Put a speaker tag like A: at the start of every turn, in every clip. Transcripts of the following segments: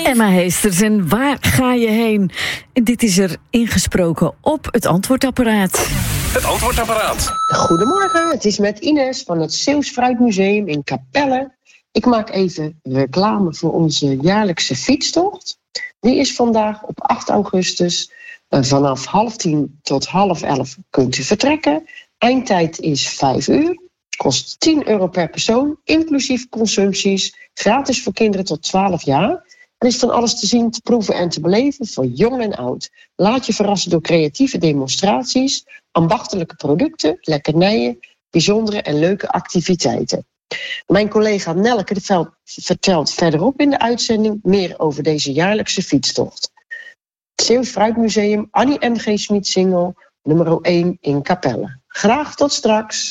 A: Emma Heesters, en waar ga je heen? En dit is er ingesproken op het antwoordapparaat.
B: Het antwoordapparaat.
C: Goedemorgen, het is met Ines van het Zeeuws Fruitmuseum in Capelle. Ik maak even reclame voor onze jaarlijkse fietstocht. Die is vandaag op 8 augustus. Vanaf 10:30 tot 11:30 kunt u vertrekken. Eindtijd is 5 uur. Kost €10 per persoon, inclusief consumpties. Gratis voor kinderen tot 12 jaar. Er is dan alles te zien, te proeven en te beleven voor jong en oud. Laat je verrassen door creatieve demonstraties, ambachtelijke producten, lekkernijen, bijzondere en leuke activiteiten. Mijn collega Nelke de Veld vertelt verderop in de uitzending meer over deze jaarlijkse fietstocht. Zeeuws Fruitmuseum, Annie M.G. Smit-Singel, nummer 1 in Capelle. Graag tot straks.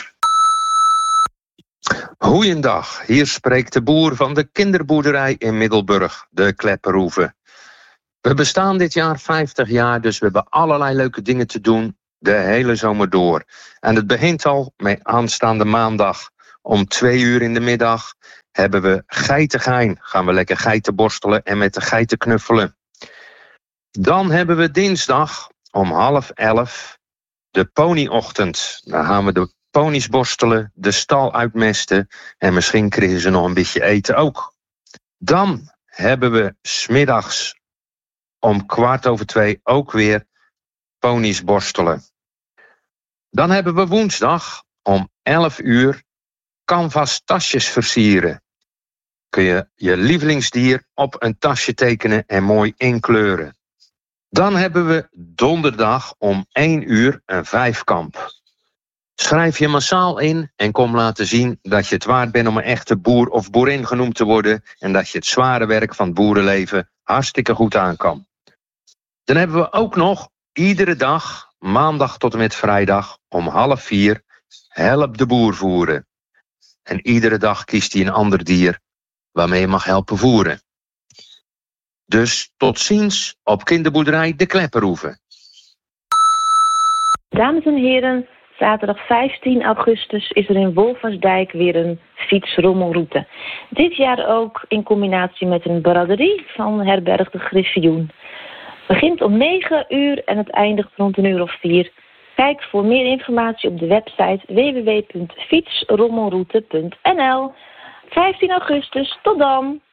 D: Goeiedag, hier spreekt de boer van de kinderboerderij in Middelburg, de Klepperhoeve. We bestaan dit jaar 50 jaar, dus we hebben allerlei leuke dingen te doen de hele zomer door. En het begint al met aanstaande maandag om 2 uur in de middag hebben we geitengein. Gaan we lekker geiten borstelen en met de geiten knuffelen. Dan hebben we dinsdag om 10:30 de ponyochtend. Dan gaan we de ponies borstelen, de stal uitmesten en misschien krijgen ze nog een beetje eten ook. Dan hebben we 's middags om 2:15 ook weer ponies borstelen. Dan hebben we woensdag om 11 uur canvas tasjes versieren. Kun je je lievelingsdier op een tasje tekenen en mooi inkleuren. Dan hebben we donderdag om 1 uur een vijfkamp. Schrijf je massaal in en kom laten zien dat je het waard bent om een echte boer of boerin genoemd te worden en dat je het zware werk van het boerenleven hartstikke goed aan kan. Dan hebben we ook nog iedere dag, maandag tot en met vrijdag, om 3:30 help de boer voeren. En iedere dag kiest hij een ander dier waarmee je mag helpen voeren. Dus tot ziens op kinderboerderij De Klepperhoeve.
E: Dames en heren, zaterdag 15 augustus is er in Wolfersdijk weer een fietsrommelroute. Dit jaar ook in combinatie met een braderie van herberg De Griffioen. Begint om 9 uur en het eindigt rond 1:04. Kijk voor meer informatie op de website www.fietsrommelroute.nl. 15 augustus, tot dan!